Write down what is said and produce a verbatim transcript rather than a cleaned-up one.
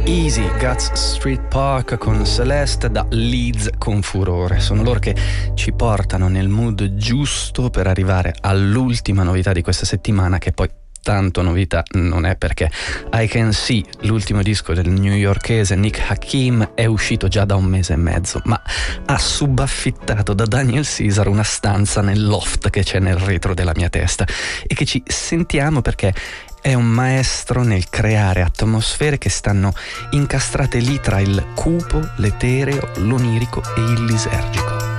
Easy, Guts Street Park con Celeste da Leeds con furore. Sono loro che ci portano nel mood giusto per arrivare all'ultima novità di questa settimana, che poi tanto novità non è, perché I Can See, l'ultimo disco del newyorkese Nick Hakim, è uscito già da un mese e mezzo, ma ha subaffittato da Daniel Caesar una stanza nel loft che c'è nel retro della mia testa e che ci sentiamo perché è un maestro nel creare atmosfere che stanno incastrate lì tra il cupo, l'etereo, l'onirico e il lisergico.